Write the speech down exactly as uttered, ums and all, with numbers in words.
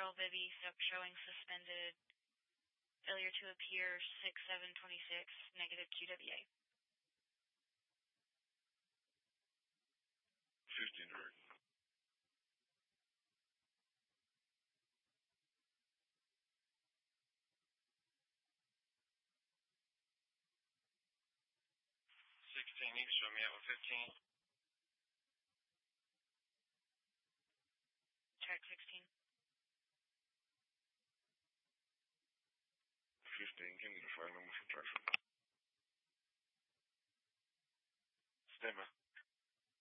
Carl Bibby showing suspended. Failure to appear six seven twenty-six, negative Q W A. fifteen hurt. sixteen, you can show me out with fifteen. Track sixteen. fifteen, give me the file number for traffic. Stand by.